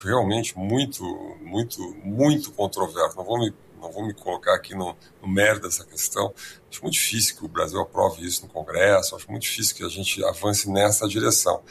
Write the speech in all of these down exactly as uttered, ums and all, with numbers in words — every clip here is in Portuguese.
realmente muito, muito, muito controverso. Não vou me, não vou me colocar aqui no, no mérito dessa questão. Acho muito difícil que o Brasil aprove isso no Congresso, acho muito difícil que a gente avance nessa direção.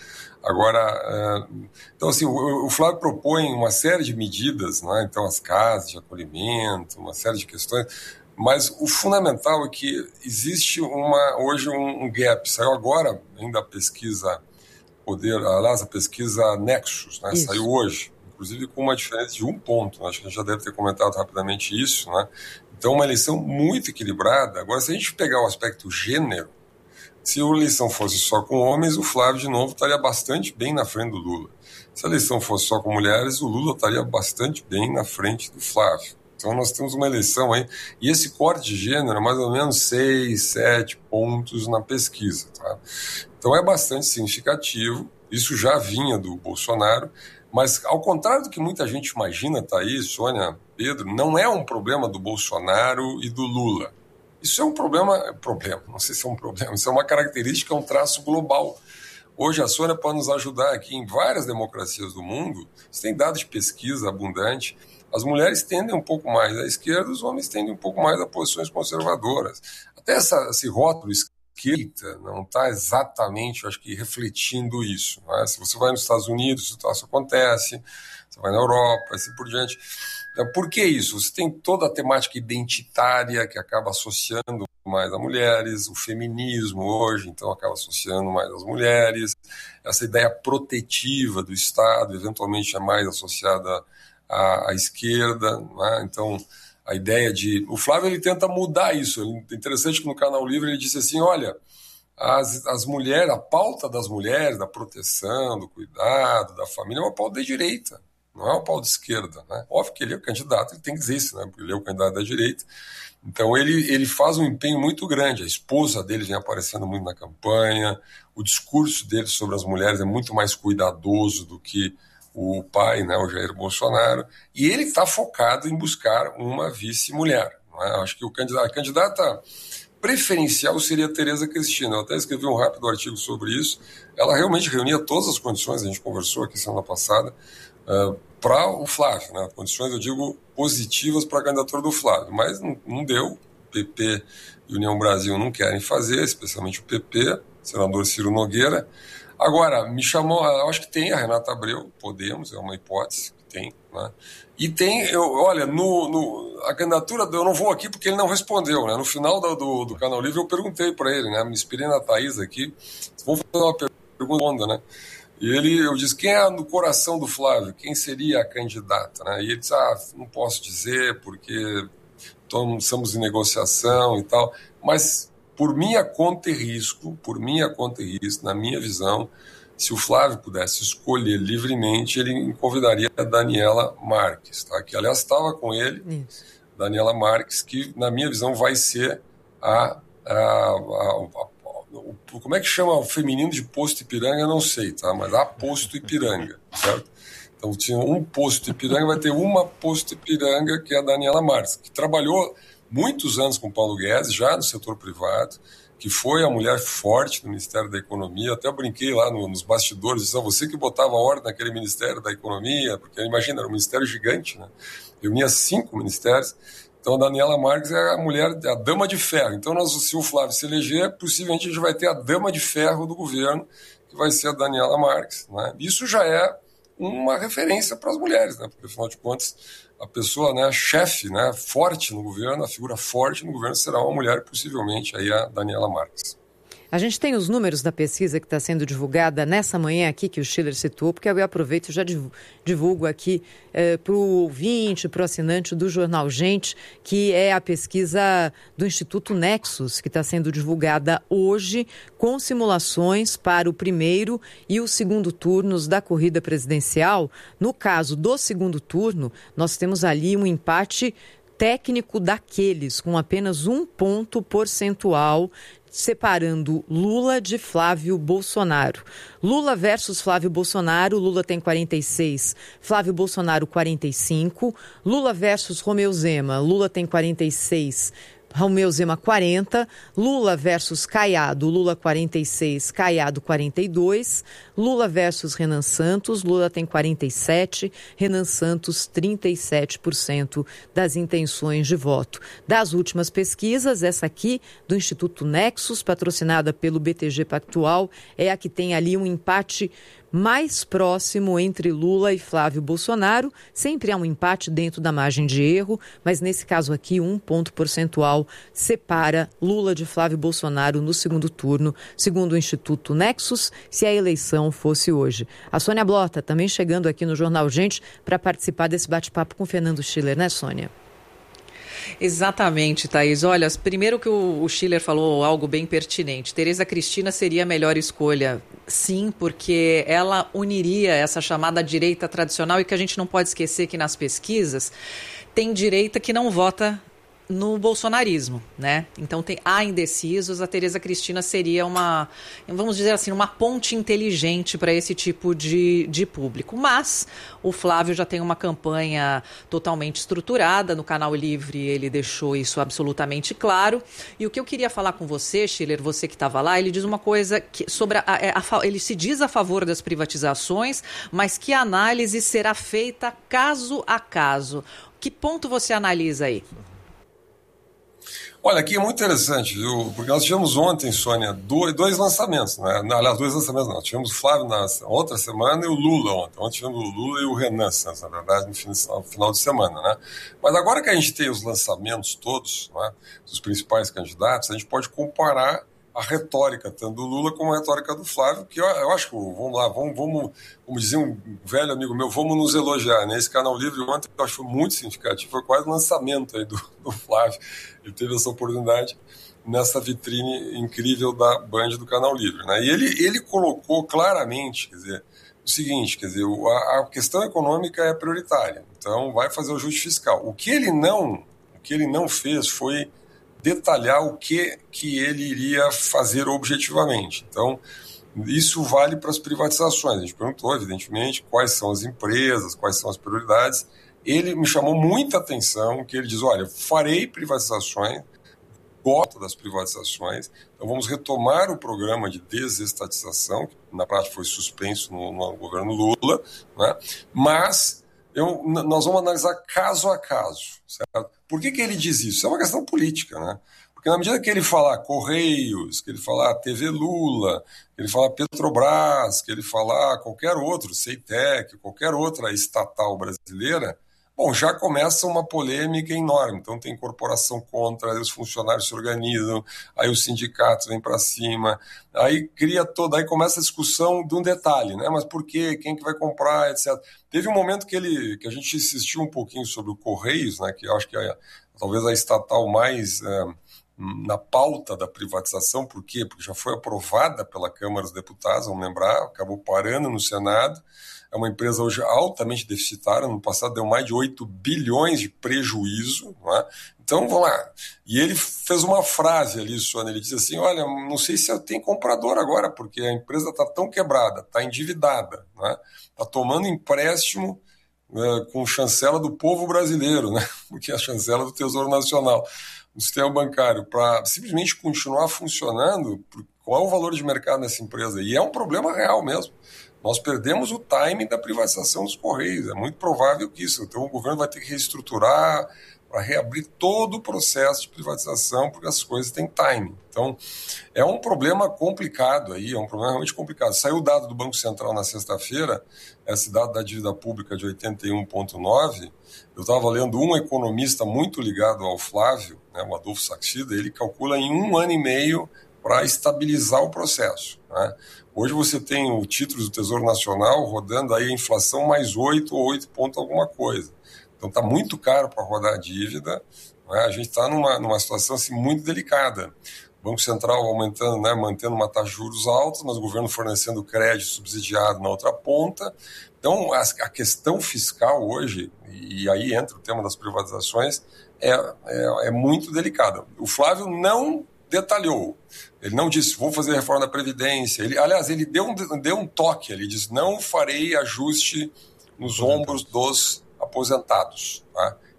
Agora, então assim, o, o Flávio propõe uma série de medidas, né? Então as casas de acolhimento, uma série de questões, mas o fundamental é que existe uma, hoje um, um gap. Saiu agora ainda a pesquisa Poder, aliás, a pesquisa Nexus, né? Saiu hoje, inclusive com uma diferença de um ponto, acho que a gente já deve ter comentado rapidamente isso, né? Então uma eleição muito equilibrada. Agora, se a gente pegar o aspecto gênero, se a eleição fosse só com homens, o Flávio, de novo, estaria bastante bem na frente do Lula. Se a eleição fosse só com mulheres, o Lula estaria bastante bem na frente do Flávio. Então nós temos uma eleição aí, e esse corte de gênero é mais ou menos seis, sete pontos na pesquisa, tá? Então é bastante significativo, isso já vinha do Bolsonaro, mas ao contrário do que muita gente imagina, Thaís, Sônia, Pedro, não é um problema do Bolsonaro e do Lula. Isso é um problema, problema, não sei se é um problema, isso é uma característica, é um traço global. Hoje a Sônia pode nos ajudar aqui em várias democracias do mundo, você tem dados de pesquisa abundante, as mulheres tendem um pouco mais à esquerda, os homens tendem um pouco mais a posições conservadoras. Até essa, esse rótulo esquerda não está exatamente, acho que, refletindo isso, não é? Se você vai nos Estados Unidos, isso acontece, você vai na Europa, assim por diante. Por que isso? Você tem toda a temática identitária que acaba associando mais a mulheres, o feminismo hoje, então acaba associando mais as mulheres, essa ideia protetiva do Estado, eventualmente é mais associada à, à esquerda, né? Então a ideia de... O Flávio ele tenta mudar isso, é interessante que no Canal Livre ele disse assim, olha, as, as mulheres, a pauta das mulheres, da proteção, do cuidado, da família, é uma pauta da direita. Não é o pau de esquerda, né? Óbvio que ele é o candidato, ele tem que dizer isso, né? Porque ele é o candidato da direita. Então ele, ele faz um empenho muito grande. A esposa dele vem aparecendo muito na campanha, o discurso dele sobre as mulheres é muito mais cuidadoso do que o pai, né, o Jair Bolsonaro, e ele está focado em buscar uma vice-mulher. Não é? Acho que o candidato, a candidata preferencial seria a Tereza Cristina. Eu até escrevi um rápido artigo sobre isso. Ela realmente reunia todas as condições, a gente conversou aqui semana passada, Uh, para o Flávio, né? Condições, eu digo, positivas para a candidatura do Flávio, mas não, não deu. P P e União Brasil não querem fazer, especialmente o P P, senador Ciro Nogueira. Agora, me chamou, eu acho que tem a Renata Abreu, Podemos, é uma hipótese que tem, né? E tem, eu, olha, no, no, a candidatura, eu não vou aqui porque ele não respondeu, né? No final do, do, do Canal Livre eu perguntei para ele, né? Me inspirei na Thaís aqui, vamos fazer uma pergunta, né? E ele, eu disse, quem é no coração do Flávio? Quem seria a candidata? Né? E ele disse, ah, não posso dizer porque estamos em negociação e tal. Mas por minha conta e risco, por minha conta e risco, na minha visão, se o Flávio pudesse escolher livremente, ele convidaria a Daniela Marques, tá? Que aliás estava com ele, Isso. Daniela Marques, que na minha visão vai ser a... a, a, a como é que chama o feminino de Posto Ipiranga, eu não sei, tá? Mas há Posto Ipiranga, certo? Então tinha um Posto Ipiranga, vai ter uma Posto Ipiranga, que é a Daniela Marques, que trabalhou muitos anos com o Paulo Guedes, já no setor privado, que foi a mulher forte do Ministério da Economia. Até eu brinquei lá no, nos bastidores, disse, você que botava ordem naquele Ministério da Economia, porque imagina, era um ministério gigante, né? Reunia cinco ministérios. Então a Daniela Marques é a mulher, a dama de ferro. Então nós, se o Flávio se eleger, possivelmente a gente vai ter a dama de ferro do governo, que vai ser a Daniela Marques, né? Isso já é uma referência para as mulheres, né? Porque afinal de contas a pessoa, né, chefe, né, forte no governo, a figura forte no governo será uma mulher, possivelmente aí a Daniela Marques. A gente tem os números da pesquisa que está sendo divulgada nessa manhã aqui, que o Schiller citou, porque eu aproveito e já divulgo aqui eh, para o ouvinte, para o assinante do Jornal Gente, que é a pesquisa do Instituto Nexus, que está sendo divulgada hoje, com simulações para o primeiro e o segundo turnos da corrida presidencial. No caso do segundo turno, nós temos ali um empate técnico daqueles, com apenas um ponto percentual, separando Lula de Flávio Bolsonaro. Lula versus Flávio Bolsonaro, Lula tem quarenta e seis, Flávio Bolsonaro quarenta e cinco. Lula versus Romeu Zema, Lula tem quarenta e seis, Romeu Zema quarenta, Lula versus Caiado, Lula quarenta e seis, Caiado quarenta e dois, Lula versus Renan Santos, Lula tem quarenta e sete, Renan Santos trinta e sete por cento das intenções de voto. Das últimas pesquisas, essa aqui do Instituto Nexus, patrocinada pelo B T G Pactual, é a que tem ali um empate mais próximo entre Lula e Flávio Bolsonaro. Sempre há um empate dentro da margem de erro, mas nesse caso aqui um ponto percentual separa Lula de Flávio Bolsonaro no segundo turno, segundo o Instituto Nexus, se a eleição fosse hoje. A Sônia Blota também chegando aqui no Jornal Gente para participar desse bate-papo com Fernando Schiller, né, Sônia? Exatamente, Thaís. Olha, primeiro que o, o Schiller falou algo bem pertinente. Tereza Cristina seria a melhor escolha, sim, porque ela uniria essa chamada direita tradicional, e que a gente não pode esquecer que nas pesquisas tem direita que não vota no bolsonarismo, né? Então tem, há indecisos, a Tereza Cristina seria uma, vamos dizer assim, uma ponte inteligente para esse tipo de, de público. Mas o Flávio já tem uma campanha totalmente estruturada, no Canal Livre ele deixou isso absolutamente claro. E o que eu queria falar com você, Schiller, você que estava lá, ele diz uma coisa que, sobre a, a, a, ele se diz a favor das privatizações, mas que a análise será feita caso a caso. Que ponto você analisa aí? Olha, aqui é muito interessante, viu? Porque nós tivemos ontem, Sônia, dois, dois lançamentos, né? Aliás, dois lançamentos não. Tivemos o Flávio na outra semana e o Lula ontem. Ontem tivemos o Lula e o Renan Santos, na verdade, no final, no final de semana, né? Mas agora que a gente tem os lançamentos todos, né, dos principais candidatos, a gente pode comparar a retórica tanto do Lula como a retórica do Flávio, que eu, eu acho que, vamos lá, vamos, vamos, como dizia um velho amigo meu, vamos nos elogiar, né? Esse Canal Livre ontem eu acho que foi muito significativo, foi quase o lançamento aí do, do Flávio. Ele teve essa oportunidade nessa vitrine incrível da Band do Canal Livre, né? E ele, ele colocou claramente, quer dizer, o seguinte, quer dizer, a, a questão econômica é prioritária, então vai fazer o ajuste fiscal. O que ele não, o que ele não fez foi detalhar o que, que ele iria fazer objetivamente. Então, isso vale para as privatizações. A gente perguntou, evidentemente, quais são as empresas, quais são as prioridades. Ele me chamou muita atenção, que ele diz, olha, farei privatizações, gosto das privatizações, então vamos retomar o programa de desestatização, que na prática foi suspenso no, no governo Lula, né? Mas eu, nós vamos analisar caso a caso, certo? Por que que ele diz isso? É uma questão política, né? Porque na medida que ele falar Correios, que ele falar T V Lula, que ele falar Petrobras, que ele falar qualquer outro, Ceitec, qualquer outra estatal brasileira, bom, já começa uma polêmica enorme. Então tem corporação contra, aí os funcionários se organizam, aí os sindicatos vêm para cima, aí cria toda, aí começa a discussão de um detalhe, né? Mas por quê? Quem que vai comprar, etcétera. Teve um momento que, ele, que a gente insistiu um pouquinho sobre o Correios, né? Que eu acho que é talvez a estatal mais é, na pauta da privatização. Por quê? Porque já foi aprovada pela Câmara dos Deputados, vamos lembrar, acabou parando no Senado. É uma empresa hoje altamente deficitária, no passado deu mais de oito bilhões de prejuízo, não é? Então, vamos lá. E ele fez uma frase ali, Sônia, ele disse assim, olha, não sei se eu tenho comprador agora, porque a empresa está tão quebrada, está endividada, está tomando empréstimo né, com chancela do povo brasileiro, né? Porque é a chancela do Tesouro Nacional, no sistema bancário, para simplesmente continuar funcionando, qual é o valor de mercado nessa empresa? E é um problema real mesmo. Nós perdemos o timing da privatização dos Correios, é muito provável que isso. Então o governo vai ter que reestruturar para reabrir todo o processo de privatização, porque as coisas têm timing. Então é um problema complicado aí, é um problema realmente complicado. Saiu o dado do Banco Central na sexta-feira, esse dado da dívida pública de oitenta e um vírgula nove, eu estava lendo um economista muito ligado ao Flávio, né, o Adolfo Saxida, ele calcula em um ano e meio para estabilizar o processo, né? Hoje você tem o título do Tesouro Nacional rodando aí a inflação mais oito ou oito ponto alguma coisa. Então está muito caro para rodar a dívida, né? A gente está numa, numa situação assim, muito delicada. O Banco Central aumentando, né, mantendo uma taxa de juros alta, mas o governo fornecendo crédito subsidiado na outra ponta. Então a, a questão fiscal hoje, e aí entra o tema das privatizações, é, é, é muito delicada. O Flávio não detalhou. Ele não disse, vou fazer reforma da Previdência. Ele, aliás, ele deu um, deu um toque. Ele disse, não farei ajuste nos ombros dos aposentados. Tá?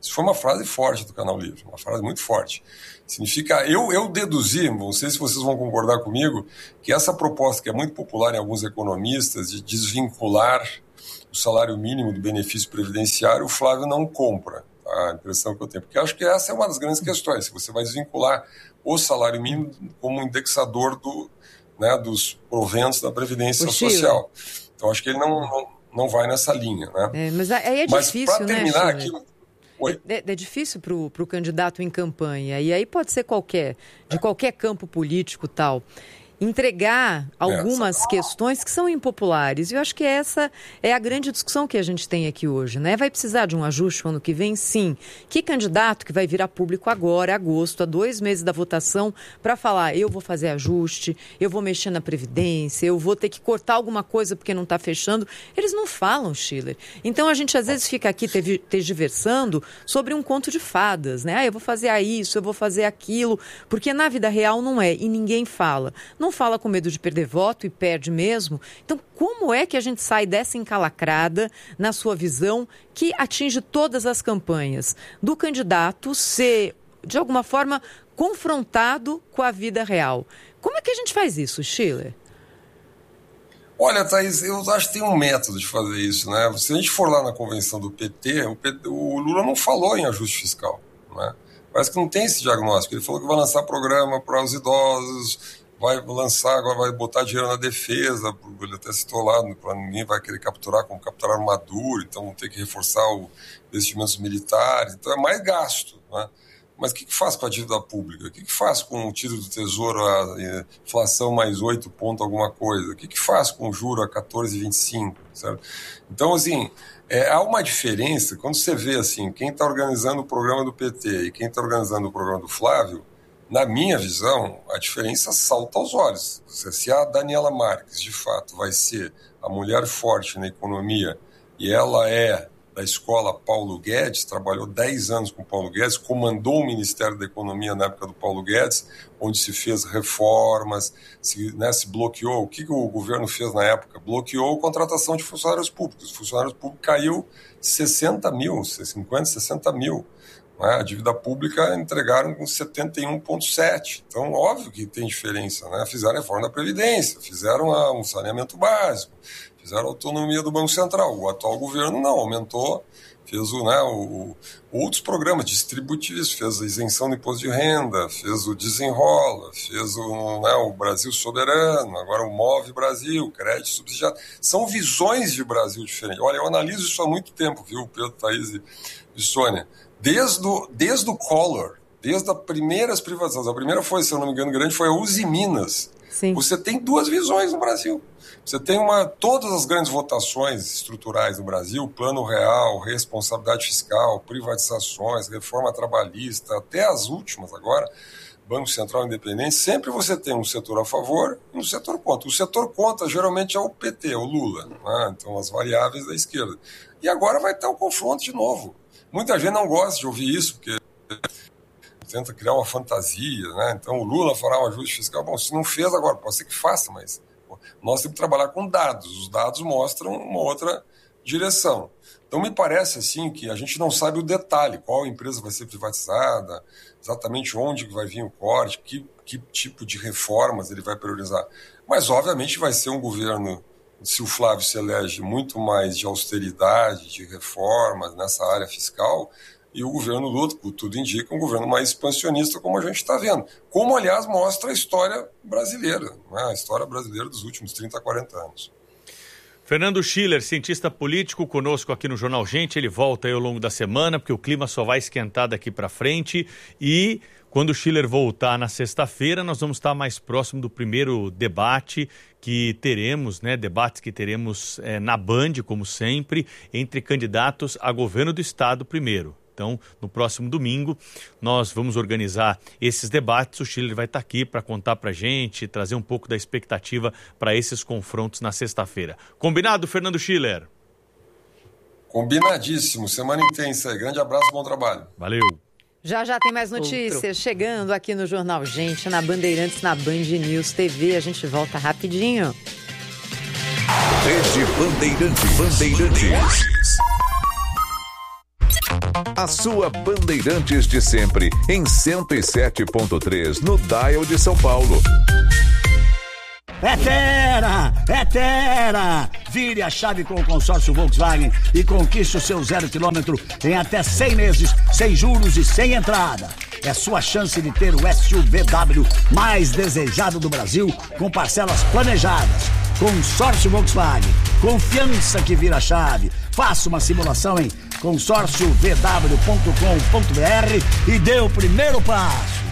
Isso foi uma frase forte do Canal Livre, uma frase muito forte. Significa, eu, eu deduzi, não sei se vocês vão concordar comigo, que essa proposta que é muito popular em alguns economistas de desvincular o salário mínimo do benefício previdenciário, o Flávio não compra, tá? A impressão que eu tenho. Porque eu acho que essa é uma das grandes questões, se você vai desvincular o salário mínimo como indexador do, né, dos proventos da Previdência o Social. Chile. Então, acho que ele não, não, não vai nessa linha. Né? É, mas aí é mas difícil, para terminar né, aqui... É, é, é difícil para o candidato em campanha, e aí pode ser qualquer, de qualquer campo político tal, entregar algumas questões que são impopulares. E eu acho que essa é a grande discussão que a gente tem aqui hoje, né? Vai precisar de um ajuste no ano que vem? Sim. Que candidato que vai virar público agora, agosto, a dois meses da votação, para falar, eu vou fazer ajuste, eu vou mexer na Previdência, eu vou ter que cortar alguma coisa porque não está fechando? Eles não falam, Schiller. Então a gente às vezes fica aqui tergiversando sobre um conto de fadas, né? Ah, eu vou fazer isso, eu vou fazer aquilo, porque na vida real não é, e ninguém fala. Não fala com medo de perder voto e perde mesmo. Então, como é que a gente sai dessa encalacrada, na sua visão, que atinge todas as campanhas? Do candidato ser, de alguma forma, confrontado com a vida real. Como é que a gente faz isso, Schiller? Olha, Thaís, eu acho que tem um método de fazer isso, né? Se a gente for lá na convenção do P T, o, P T, o Lula não falou em ajuste fiscal, né? Parece que não tem esse diagnóstico. Ele falou que vai lançar programa para os idosos, vai lançar, agora vai botar dinheiro na defesa, ele até citou lá, para ninguém vai querer capturar como capturaram Maduro, então vão ter que reforçar os investimentos militares, então é mais gasto, né? Mas o que, que faz com a dívida pública? O que, que faz com o título do Tesouro, a inflação mais oito ponto alguma coisa? O que, que faz com o juro a quatorze vírgula vinte e cinco? Certo? Então, assim, é, há uma diferença, quando você vê assim, quem está organizando o programa do P T e quem está organizando o programa do Flávio, na minha visão, a diferença salta aos olhos. Se a Daniela Marques, de fato, vai ser a mulher forte na economia e ela é da escola Paulo Guedes, trabalhou dez anos com Paulo Guedes, comandou o Ministério da Economia na época do Paulo Guedes, onde se fez reformas, se, né, se bloqueou. O que, que o governo fez na época? Bloqueou a contratação de funcionários públicos. Os funcionários públicos caiu sessenta mil, cinquenta, sessenta mil. A dívida pública entregaram com setenta e um vírgula sete. Então, óbvio que tem diferença, né? Fizeram a reforma da Previdência, fizeram a, um saneamento básico, fizeram a autonomia do Banco Central. O atual governo não, aumentou, fez o, né, o, outros programas distributivos, fez a isenção do imposto de renda, fez o Desenrola, fez o, né, o Brasil Soberano, agora o Move Brasil, crédito subsidiado. São visões de Brasil diferentes. Olha, eu analiso isso há muito tempo, viu, Pedro, Thaís e Sônia. Desde o, desde o Collor, desde as primeiras privatizações, a primeira foi, se eu não me engano, grande, foi a Uzi Minas. Sim. Você tem duas visões no Brasil. Você tem uma, todas as grandes votações estruturais no Brasil, plano real, responsabilidade fiscal, privatizações, reforma trabalhista, até as últimas agora, Banco Central Independente, sempre você tem um setor a favor e um setor contra. O setor contra geralmente é o P T, o Lula, né? Então as variáveis da esquerda. E agora vai ter um confronto de novo. Muita gente não gosta de ouvir isso, porque tenta criar uma fantasia, né? Então o Lula fará um ajuste fiscal. Bom, se não fez agora, pode ser que faça, mas pô, nós temos que trabalhar com dados. Os dados mostram uma outra direção. Então me parece assim que a gente não sabe o detalhe, qual empresa vai ser privatizada, exatamente onde vai vir o corte, que, que tipo de reformas ele vai priorizar. Mas obviamente vai ser um governo, se o Flávio se elege, muito mais de austeridade, de reformas nessa área fiscal, e o governo Lula, tudo indica, um governo mais expansionista, como a gente está vendo. Como, aliás, mostra a história brasileira, né? A história brasileira dos últimos trinta, quarenta anos. Fernando Schiller, cientista político, conosco aqui no Jornal Gente. Ele volta aí ao longo da semana, porque o clima só vai esquentar daqui para frente. E quando o Schiller voltar na sexta-feira, nós vamos estar mais próximo do primeiro debate que teremos, né? Debates que teremos é, na Band, como sempre, entre candidatos a governo do Estado primeiro. Então, no próximo domingo, nós vamos organizar esses debates. O Schiller vai estar aqui para contar para a gente, trazer um pouco da expectativa para esses confrontos na sexta-feira. Combinado, Fernando Schiller? Combinadíssimo. Semana intensa. Grande abraço, bom trabalho. Valeu. Já já tem mais notícias Outro. chegando aqui no Jornal Gente, na Bandeirantes, na Band News T V. A gente volta rapidinho. Rede Bandeirantes. Bandeirantes. A sua Bandeirantes de sempre, em cento e sete ponto três, no Dial de São Paulo. É Terra! É Terra! Vire a chave com o consórcio Volkswagen e conquiste o seu zero quilômetro em até cem meses, sem juros e sem entrada. É sua chance de ter o S U V W mais desejado do Brasil, com parcelas planejadas. Consórcio Volkswagen. Confiança que vira chave. Faça uma simulação em consórcio v w ponto com ponto b r e dê o primeiro passo.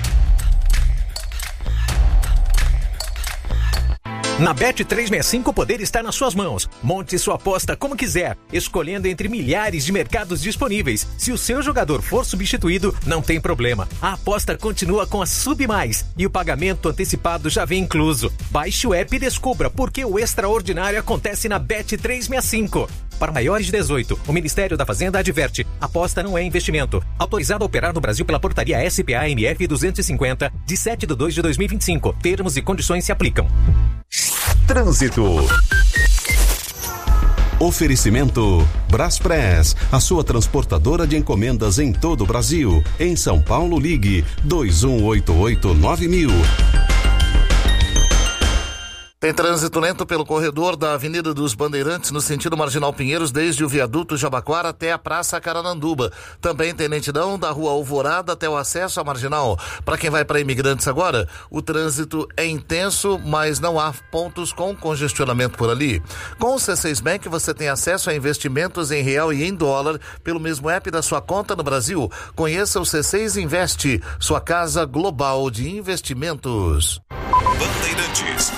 Na Bet trezentos e sessenta e cinco o poder está nas suas mãos. Monte sua aposta como quiser, escolhendo entre milhares de mercados disponíveis. Se o seu jogador for substituído, não tem problema. A aposta continua com a Sub Mais e o pagamento antecipado já vem incluso. Baixe o app e descubra por que o extraordinário acontece na Bet trezentos e sessenta e cinco. Para maiores de dezoito, o Ministério da Fazenda adverte: aposta não é investimento. Autorizado a operar no Brasil pela portaria S P A M F duzentos e cinquenta, de sete de dois de dois mil e vinte e cinco. Termos e condições se aplicam. Trânsito. Oferecimento Braspress, a sua transportadora de encomendas em todo o Brasil. Em São Paulo, ligue dois um oito oito nove mil. Tem trânsito lento pelo corredor da Avenida dos Bandeirantes, no sentido Marginal Pinheiros, desde o viaduto Jabaquara até a Praça Carananduba. Também tem lentidão da Rua Alvorada até o acesso à Marginal. Para quem vai para Imigrantes agora, o trânsito é intenso, mas não há pontos com congestionamento por ali. Com o C seis Bank, você tem acesso a investimentos em real e em dólar pelo mesmo app da sua conta no Brasil. Conheça o C seis Investe, sua casa global de investimentos. Bandeirantes.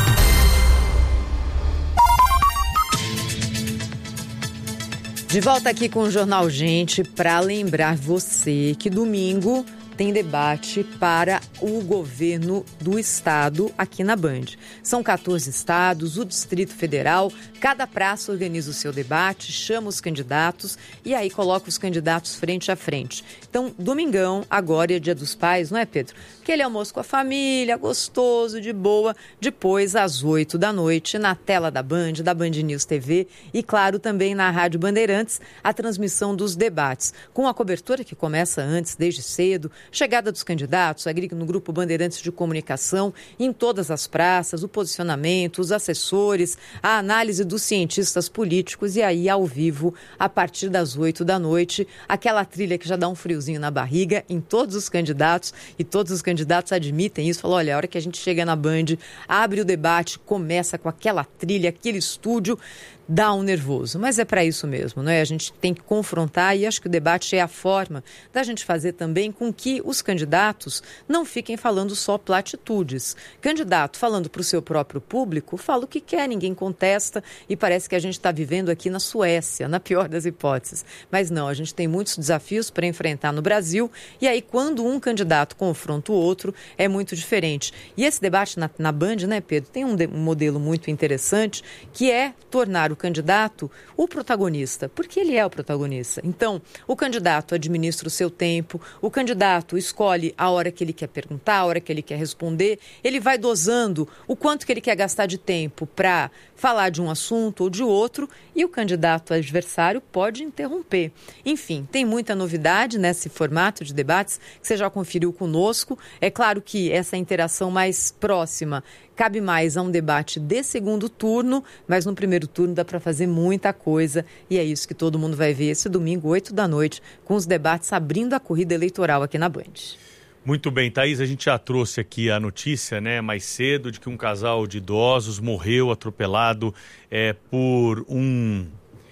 De volta aqui com o Jornal Gente para lembrar você que domingo tem debate para o governo do estado aqui na Band. São quatorze estados, o Distrito Federal, cada praça organiza o seu debate, chama os candidatos e aí coloca os candidatos frente a frente. Então, domingão, agora é Dia dos Pais, não é, Pedro? Aquele almoço com a família, gostoso, de boa, depois às oito da noite, na tela da Band, da Band News T V e, claro, também na Rádio Bandeirantes, a transmissão dos debates, com a cobertura que começa antes, desde cedo, chegada dos candidatos, no Grupo Bandeirantes de Comunicação, em todas as praças, o posicionamento, os assessores, a análise dos cientistas políticos e aí, ao vivo, a partir das oito da noite, aquela trilha que já dá um friozinho na barriga em todos os candidatos e todos os candidatos admitem isso, falam, olha, a hora que a gente chega na Band, abre o debate, começa com aquela trilha, aquele estúdio, dá um nervoso, mas é para isso mesmo, não é? A gente tem que confrontar e acho que o debate é a forma da gente fazer também com que os candidatos não fiquem falando só platitudes. Candidato falando para o seu próprio público, fala o que quer, ninguém contesta e parece que a gente está vivendo aqui na Suécia, na pior das hipóteses. Mas não, a gente tem muitos desafios para enfrentar no Brasil e aí quando um candidato confronta o outro é muito diferente. E esse debate na, na Band, né, Pedro, tem um, de, um modelo muito interessante que é tornar o candidato o protagonista, porque ele é o protagonista. Então, o candidato administra o seu tempo, o candidato escolhe a hora que ele quer perguntar, a hora que ele quer responder, ele vai dosando o quanto que ele quer gastar de tempo para falar de um assunto ou de outro e o candidato adversário pode interromper. Enfim, tem muita novidade nesse formato de debates que você já conferiu conosco. É claro que essa interação mais próxima cabe mais a um debate de segundo turno, mas no primeiro turno dá para fazer muita coisa e é isso que todo mundo vai ver esse domingo, oito da noite, com os debates abrindo a corrida eleitoral aqui na Band. Muito bem, Thaís, a gente já trouxe aqui a notícia, né, mais cedo, de que um casal de idosos morreu atropelado é, por um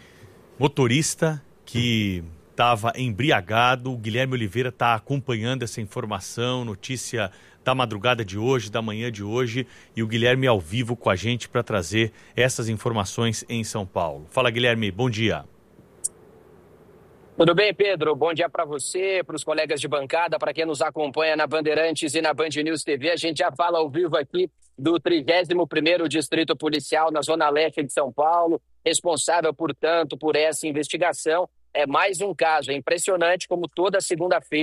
motorista que estava embriagado. O Guilherme Oliveira está acompanhando essa informação, notícia da madrugada de hoje, da manhã de hoje, e o Guilherme ao vivo com a gente para trazer essas informações em São Paulo. Fala, Guilherme, bom dia. Tudo bem, Pedro? Bom dia para você, para os colegas de bancada, para quem nos acompanha na Bandeirantes e na Band News T V. A gente já fala ao vivo aqui do trigésimo primeiro Distrito Policial na Zona Leste de São Paulo, responsável, portanto, por essa investigação. É mais um caso. É impressionante como toda segunda-feira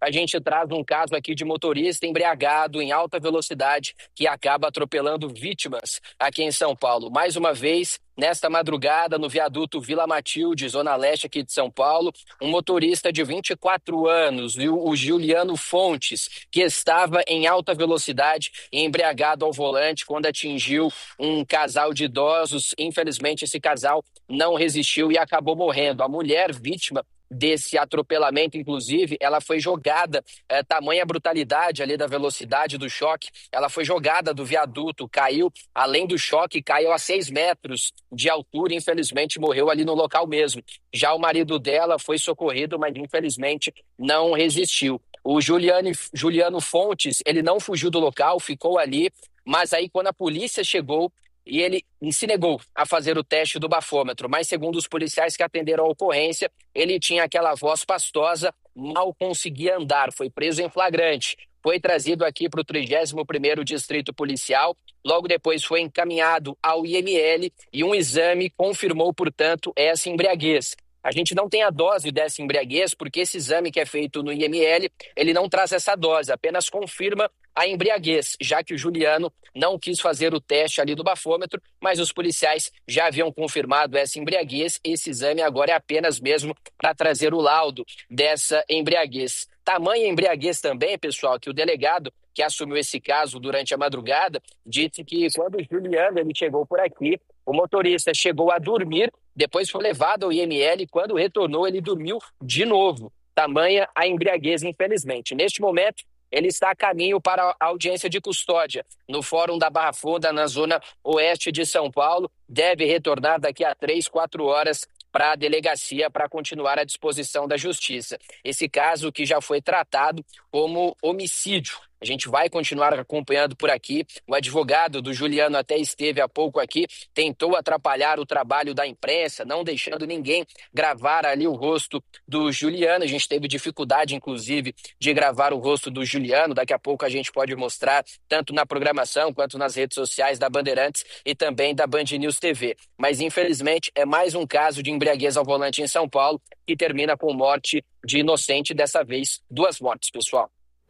a gente traz um caso aqui de motorista embriagado em alta velocidade que acaba atropelando vítimas aqui em São Paulo. Mais uma vez, nesta madrugada, no viaduto Vila Matilde, zona leste aqui de São Paulo, um motorista de vinte e quatro anos, o Juliano Fontes, que estava em alta velocidade e embriagado ao volante quando atingiu um casal de idosos. Infelizmente, esse casal não resistiu e acabou morrendo. A mulher vítima desse atropelamento, inclusive, ela foi jogada, é, tamanha brutalidade ali da velocidade do choque, ela foi jogada do viaduto, caiu, além do choque, caiu a seis metros de altura e infelizmente morreu ali no local mesmo. Já o marido dela foi socorrido, mas infelizmente não resistiu. O Juliano, Juliano Fontes, ele não fugiu do local, ficou ali, mas aí quando a polícia chegou, e ele se negou a fazer o teste do bafômetro, mas segundo os policiais que atenderam a ocorrência, ele tinha aquela voz pastosa, mal conseguia andar, foi preso em flagrante. Foi trazido aqui para o trigésimo primeiro Distrito Policial, logo depois foi encaminhado ao I M L e um exame confirmou, portanto, essa embriaguez. A gente não tem a dose dessa embriaguez porque esse exame que é feito no I M L, ele não traz essa dose, apenas confirma a embriaguez, já que o Juliano não quis fazer o teste ali do bafômetro, mas os policiais já haviam confirmado essa embriaguez. Esse exame agora é apenas mesmo para trazer o laudo dessa embriaguez. Tamanha embriaguez também, pessoal, que o delegado que assumiu esse caso durante a madrugada disse que quando o Juliano ele chegou por aqui, o motorista chegou a dormir, depois foi levado ao I M L e quando retornou ele dormiu de novo. Tamanha a embriaguez, infelizmente. Neste momento, ele está a caminho para a audiência de custódia no Fórum da Barra Funda, na zona oeste de São Paulo. Deve retornar daqui a três, quatro horas para a delegacia para continuar à disposição da Justiça. Esse caso que já foi tratado como homicídio. A gente vai continuar acompanhando por aqui. O advogado do Juliano até esteve há pouco aqui, tentou atrapalhar o trabalho da imprensa, não deixando ninguém gravar ali o rosto do Juliano. A gente teve dificuldade, inclusive, de gravar o rosto do Juliano. Daqui a pouco a gente pode mostrar, tanto na programação quanto nas redes sociais da Bandeirantes e também da Band News T V. Mas, infelizmente, é mais um caso de embriaguez ao volante em São Paulo que termina com morte de inocente, dessa vez duas mortes, pessoal.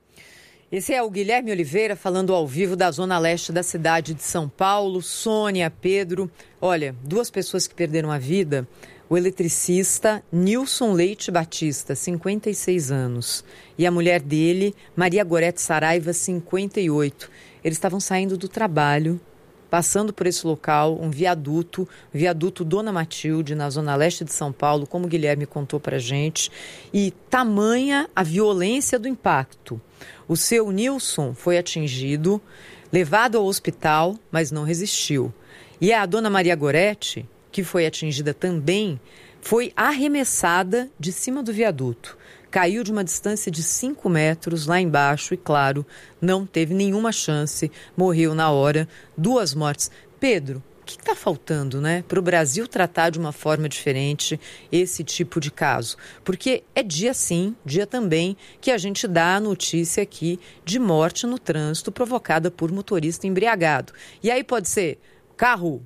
Esse é o Guilherme Oliveira falando ao vivo da zona leste da cidade de São Paulo. Sônia, Pedro, olha, duas pessoas que perderam a vida. O eletricista Nilson Leite Batista, cinquenta e seis anos, e a mulher dele, Maria Gorete Saraiva, cinquenta e oito. Eles estavam saindo do trabalho, passando por esse local, um viaduto, viaduto Dona Matilde, na zona leste de São Paulo, como o Guilherme contou pra gente, e tamanha a violência do impacto. O seu Nilson foi atingido, levado ao hospital, mas não resistiu. E a dona Maria Gorete, que foi atingida também, foi arremessada de cima do viaduto. Caiu de uma distância de cinco metros lá embaixo e, claro, não teve nenhuma chance, morreu na hora. Duas mortes. Pedro, o que está faltando, né, para o Brasil tratar de uma forma diferente esse tipo de caso? Porque é dia sim, dia também, que a gente dá a notícia aqui de morte no trânsito provocada por motorista embriagado. E aí pode ser carro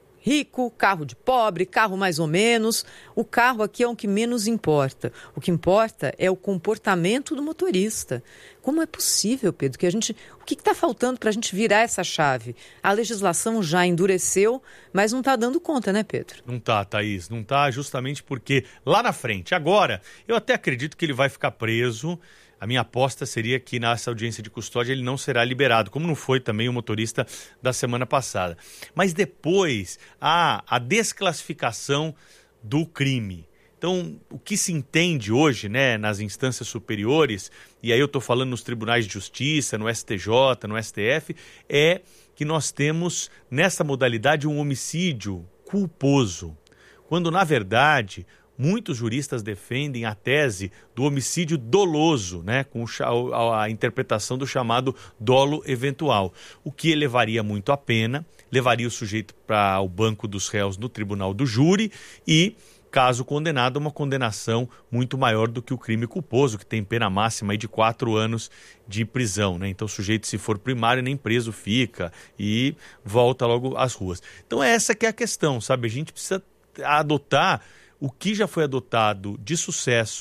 rico, carro de pobre, carro mais ou menos. O carro aqui é o que menos importa. O que importa é o comportamento do motorista. Como é possível, Pedro, que a gente... O que está faltando para a gente virar essa chave? A legislação já endureceu, mas não está dando conta, né, Pedro? Não está, Thaís. Não está, justamente porque lá na frente, agora, eu até acredito que ele vai ficar preso. A minha aposta seria que nessa audiência de custódia ele não será liberado, como não foi também o motorista da semana passada. Mas depois há a desclassificação do crime. Então, o que se entende hoje, né, nas instâncias superiores, e aí eu estou falando nos tribunais de justiça, no S T J, no S T F, é que nós temos nessa modalidade um homicídio culposo, quando na verdade muitos juristas defendem a tese do homicídio doloso, né, com a, a interpretação do chamado dolo eventual, o que elevaria muito a pena, levaria o sujeito para o banco dos réus no tribunal do júri e, caso condenado, uma condenação muito maior do que o crime culposo, que tem pena máxima aí de quatro anos de prisão, né? Então o sujeito, se for primário, nem preso fica e volta logo às ruas. Então essa que é a questão, sabe? A gente precisa adotar o que já foi adotado de sucesso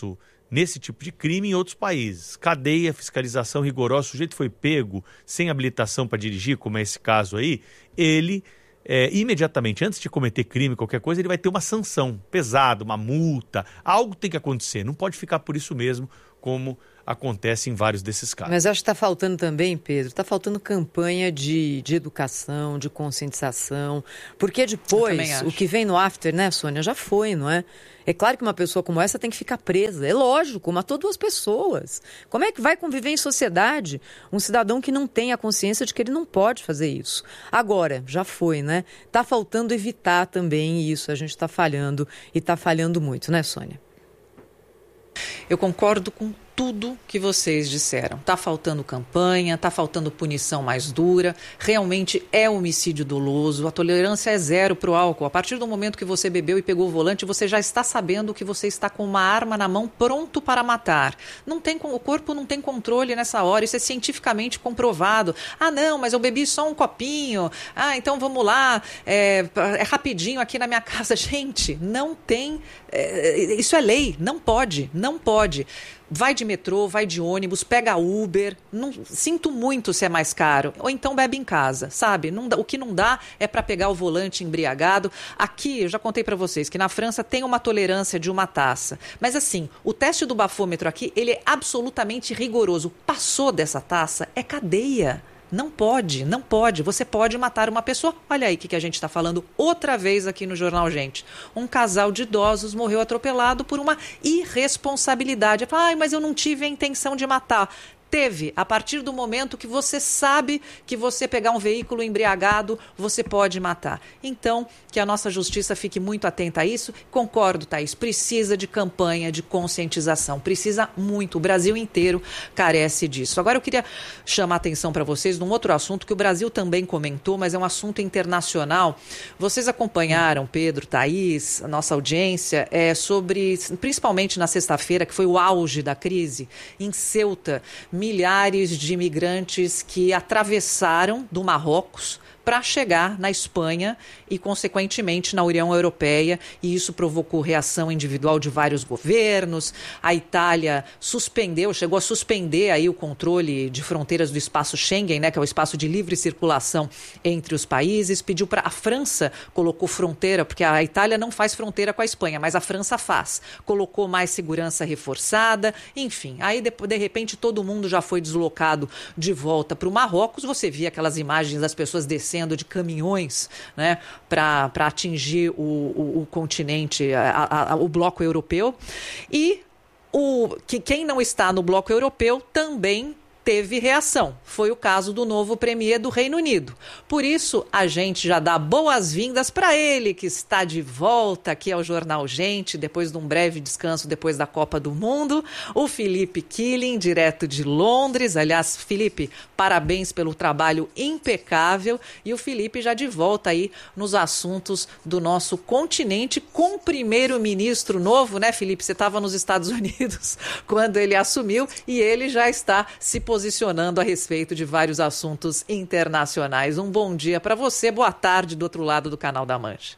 nesse tipo de crime em outros países. Cadeia, fiscalização rigorosa, o sujeito foi pego sem habilitação para dirigir, como é esse caso aí, ele... É, imediatamente, antes de cometer crime, qualquer coisa, ele vai ter uma sanção pesada, uma multa, algo tem que acontecer, não pode ficar por isso mesmo, como acontece em vários desses casos. Mas acho que está faltando também, Pedro, está faltando campanha de, de educação, de conscientização, porque depois, o que vem no after, né, Sônia, já foi, não é? É claro que uma pessoa como essa tem que ficar presa, é lógico, matou duas pessoas. Como é que vai conviver em sociedade um cidadão que não tem a consciência de que ele não pode fazer isso? Agora, já foi, né? Está faltando evitar também isso, a gente está falhando e está falhando muito, né, Sônia? Eu concordo com tudo que vocês disseram. Tá faltando campanha, tá faltando punição mais dura, realmente é homicídio doloso, a tolerância é zero para o álcool. A partir do momento que você bebeu e pegou o volante, você já está sabendo que você está com uma arma na mão pronto para matar. Não tem, o corpo não tem controle nessa hora, isso é cientificamente comprovado. Ah, não, mas eu bebi só um copinho. Ah, então vamos lá, é, é rapidinho aqui na minha casa. Gente, não tem, é, isso é lei, não pode, não pode. Vai de metrô, vai de ônibus, pega Uber, não, sinto muito se é mais caro, ou então bebe em casa, sabe? Não dá, o que não dá é para pegar o volante embriagado. Aqui, eu já contei para vocês que na França tem uma tolerância de uma taça, mas assim, o teste do bafômetro aqui, ele é absolutamente rigoroso. Passou dessa taça, é cadeia. Não pode, não pode. Você pode matar uma pessoa. Olha aí o que, que a gente está falando outra vez aqui no Jornal Gente. Um casal de idosos morreu atropelado por uma irresponsabilidade. Ai, mas eu não tive a intenção de matar. Teve, a partir do momento que você sabe que você pegar um veículo embriagado, você pode matar. Então, que a nossa justiça fique muito atenta a isso. Concordo, Thaís, precisa de campanha, de conscientização, precisa muito. O Brasil inteiro carece disso. Agora eu queria chamar a atenção para vocês num outro assunto que o Brasil também comentou, mas é um assunto internacional. Vocês acompanharam, Pedro, Thaís, a nossa audiência, é, sobre, principalmente na sexta-feira, que foi o auge da crise, em Ceuta, milhares de imigrantes que atravessaram do Marrocos para chegar na Espanha e, consequentemente, na União Europeia, e isso provocou reação individual de vários governos. A Itália suspendeu, chegou a suspender aí o controle de fronteiras do espaço Schengen, né, que é o espaço de livre circulação entre os países, pediu para a França, colocou fronteira, porque a Itália não faz fronteira com a Espanha, mas a França faz, colocou mais segurança reforçada, enfim, aí de, de repente todo mundo já foi deslocado de volta para o Marrocos. Você via aquelas imagens das pessoas descendo de caminhões, né, para atingir o, o, o continente, a, a, o bloco europeu. E o, que, quem não está no bloco europeu também teve reação. Foi o caso do novo premier do Reino Unido. Por isso, a gente já dá boas-vindas para ele, que está de volta aqui ao Jornal Gente, depois de um breve descanso depois da Copa do Mundo, o Felipe Killing, direto de Londres. Aliás, Felipe, parabéns pelo trabalho impecável. E o Felipe já de volta aí nos assuntos do nosso continente, com o primeiro-ministro novo, né, Felipe? Você estava nos Estados Unidos quando ele assumiu e ele já está se posicionando posicionando a respeito de vários assuntos internacionais. Um bom dia para você, boa tarde do outro lado do Canal da Mancha.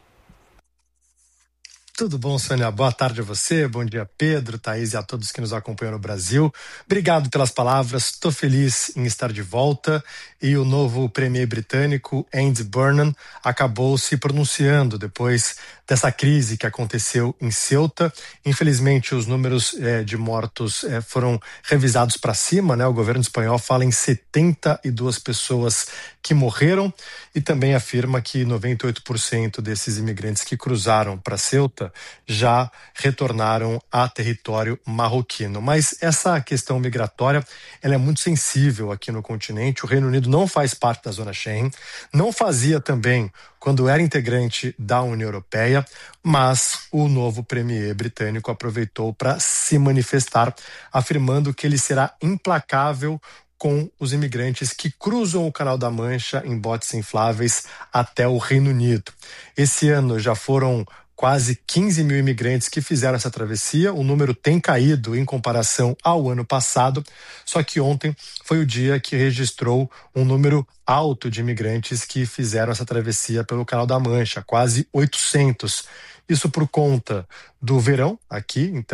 Tudo bom, Sônia? Boa tarde a você, bom dia, Pedro, Thaís e a todos que nos acompanham no Brasil. Obrigado pelas palavras, estou feliz em estar de volta e o novo premier britânico, Andy Burnham, acabou se pronunciando depois dessa crise que aconteceu em Ceuta. Infelizmente, os números eh, de mortos eh, foram revisados para cima, né? O governo espanhol fala em setenta e duas pessoas que morreram e também afirma que noventa e oito por cento desses imigrantes que cruzaram para Ceuta já retornaram a território marroquino. Mas essa questão migratória, ela é muito sensível aqui no continente. O Reino Unido não faz parte da zona Schengen, não fazia também quando era integrante da União Europeia, mas o novo premier britânico aproveitou para se manifestar, afirmando que ele será implacável com os imigrantes que cruzam o Canal da Mancha em botes infláveis até o Reino Unido. Esse ano já foram quase quinze mil imigrantes que fizeram essa travessia. O número tem caído em comparação ao ano passado, só que ontem foi o dia que registrou um número alto de imigrantes que fizeram essa travessia pelo Canal da Mancha, quase oitocentos. Isso por conta do verão aqui, então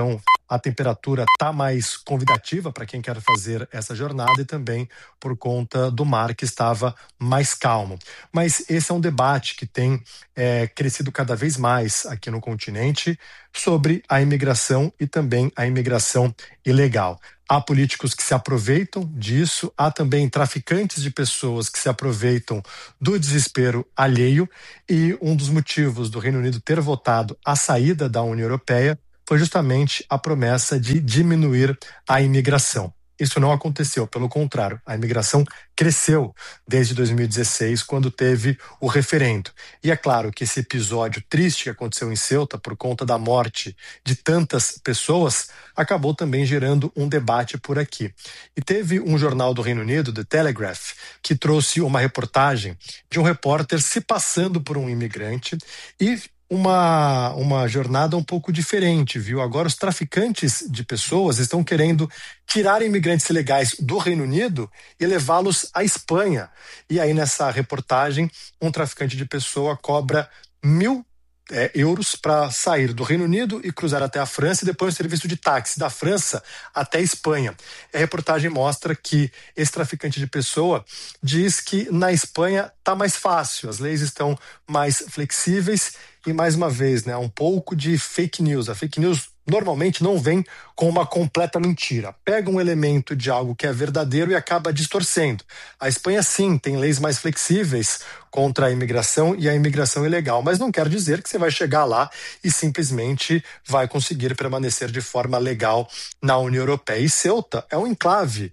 a temperatura está mais convidativa para quem quer fazer essa jornada e também por conta do mar que estava mais calmo. Mas esse é um debate que tem é, crescido cada vez mais aqui no continente sobre a imigração e também a imigração ilegal. Há políticos que se aproveitam disso, há também traficantes de pessoas que se aproveitam do desespero alheio, e um dos motivos do Reino Unido ter votado a saída da União Europeia foi justamente a promessa de diminuir a imigração. Isso não aconteceu, pelo contrário, a imigração cresceu desde dois mil e dezesseis, quando teve o referendo. E é claro que esse episódio triste que aconteceu em Ceuta, por conta da morte de tantas pessoas, acabou também gerando um debate por aqui. E teve um jornal do Reino Unido, The Telegraph, que trouxe uma reportagem de um repórter se passando por um imigrante e Uma, uma jornada um pouco diferente, viu? Agora os traficantes de pessoas estão querendo tirar imigrantes ilegais do Reino Unido e levá-los à Espanha. E aí nessa reportagem, um traficante de pessoa cobra mil É, euros para sair do Reino Unido e cruzar até a França e depois um serviço de táxi da França até a Espanha. A reportagem mostra que esse traficante de pessoa diz que na Espanha está mais fácil, as leis estão mais flexíveis e, mais uma vez, né, um pouco de fake news. A fake news normalmente não vem com uma completa mentira. Pega um elemento de algo que é verdadeiro e acaba distorcendo. A Espanha, sim, tem leis mais flexíveis contra a imigração e a imigração ilegal, mas não quer dizer que você vai chegar lá e simplesmente vai conseguir permanecer de forma legal na União Europeia. E Ceuta é um enclave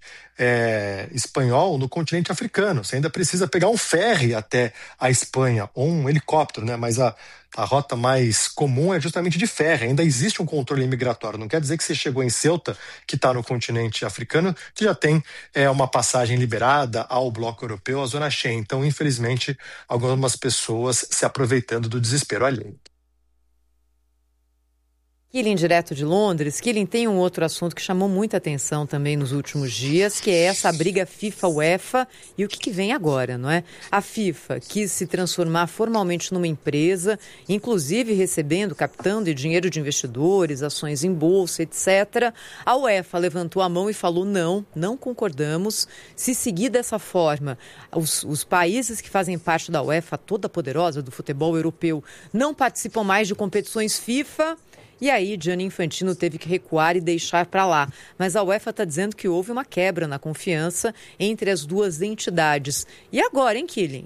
é, espanhol no continente africano. Você ainda precisa pegar um ferry até a Espanha, ou um helicóptero, né? Mas a A rota mais comum é justamente de ferry. Ainda existe um controle imigratório. Não quer dizer que você chegou em Ceuta, que está no continente africano, que já tem é, uma passagem liberada ao bloco europeu, à zona Schengen. Então, infelizmente, algumas pessoas se aproveitando do desespero alheio. Killing, direto de Londres. Killing, tem um outro assunto que chamou muita atenção também nos últimos dias, que é essa briga FIFA-UEFA e o que, que vem agora, não é? A FIFA quis se transformar formalmente numa empresa, inclusive recebendo, captando dinheiro de investidores, ações em bolsa, etcétera. A UEFA levantou a mão e falou não, não concordamos. Se seguir dessa forma, os, os países que fazem parte da UEFA, toda poderosa do futebol europeu, não participam mais de competições FIFA. E aí, Gianni Infantino teve que recuar e deixar para lá. Mas a UEFA está dizendo que houve uma quebra na confiança entre as duas entidades. E agora, hein, Killing?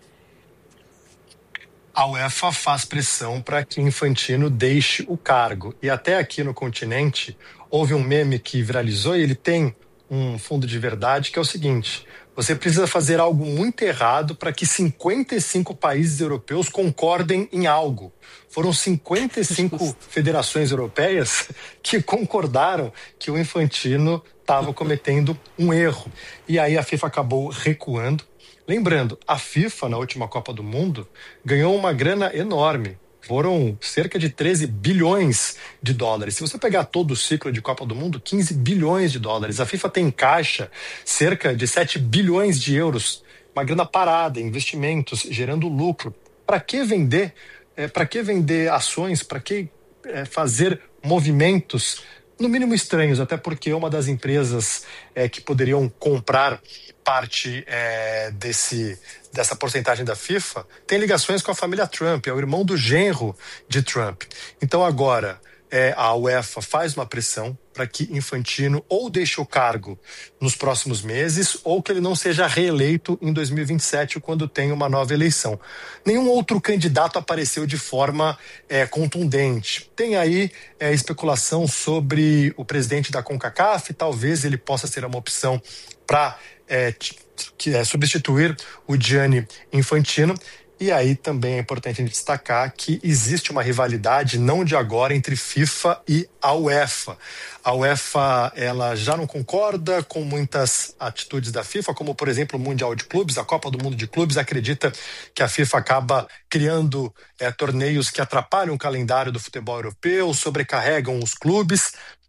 A UEFA faz pressão para que Infantino deixe o cargo. E até aqui no continente, houve um meme que viralizou e ele tem um fundo de verdade, que é o seguinte: você precisa fazer algo muito errado para que cinquenta e cinco países europeus concordem em algo. Foram cinquenta e cinco federações europeias que concordaram que o Infantino estava cometendo um erro. E aí a FIFA acabou recuando. Lembrando, a FIFA, na última Copa do Mundo, ganhou uma grana enorme. Foram cerca de treze bilhões de dólares. Se você pegar todo o ciclo de Copa do Mundo, quinze bilhões de dólares. A FIFA tem em caixa cerca de sete bilhões de euros. Uma grana parada, investimentos, gerando lucro. Para que vender? É, para que vender ações? Para que é, fazer movimentos, no mínimo estranhos? Até porque uma das empresas é, que poderiam comprar parte é, desse, dessa porcentagem da FIFA tem ligações com a família Trump, é o irmão do genro de Trump. Então agora é, a UEFA faz uma pressão para que Infantino ou deixe o cargo nos próximos meses ou que ele não seja reeleito em dois mil e vinte e sete, quando tem uma nova eleição. Nenhum outro candidato apareceu de forma é, contundente. Tem aí é, especulação sobre o presidente da CONCACAF, talvez ele possa ser uma opção para É, que é substituir o Gianni Infantino. E aí também é importante destacar que existe uma rivalidade não de agora entre FIFA e a UEFA. A UEFA ela já não concorda com muitas atitudes da FIFA, como por exemplo o Mundial de Clubes, a Copa do Mundo de Clubes, acredita que a FIFA acaba criando é, torneios que atrapalham o calendário do futebol europeu, sobrecarregam os clubes.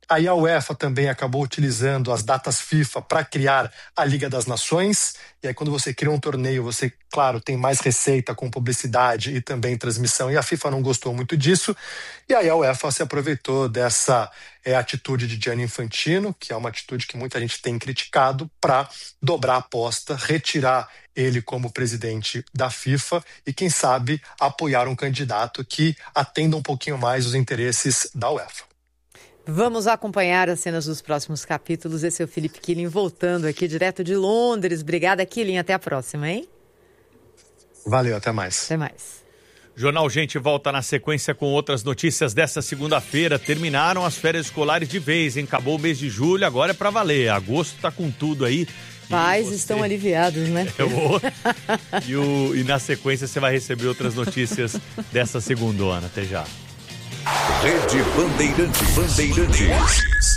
Aí a UEFA também acabou utilizando as datas FIFA para criar a Liga das Nações. E aí quando você cria um torneio, você, claro, tem mais receita com publicidade e também transmissão. E a FIFA não gostou muito disso. E aí a UEFA se aproveitou dessa é, atitude de Gianni Infantino, que é uma atitude que muita gente tem criticado, para dobrar a aposta, retirar ele como presidente da FIFA e, quem sabe, apoiar um candidato que atenda um pouquinho mais os interesses da UEFA. Vamos acompanhar as cenas dos próximos capítulos. Esse é o Felipe Killing voltando aqui direto de Londres. Obrigada, Killing. Até a próxima, hein? Valeu, até mais. Até mais. Jornal Gente volta na sequência com outras notícias desta segunda-feira. Terminaram as férias escolares de vez, hein? Acabou o mês de julho, agora é pra valer. Agosto tá com tudo aí. Pais você... estão aliviados, né? Eu vou. e, o... e na sequência você vai receber outras notícias dessa segundona. Até já. Rede Bandeirantes. Bandeirantes.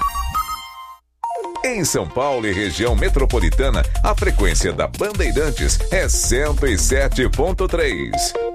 Em São Paulo e região metropolitana, a frequência da Bandeirantes é cento e sete ponto três.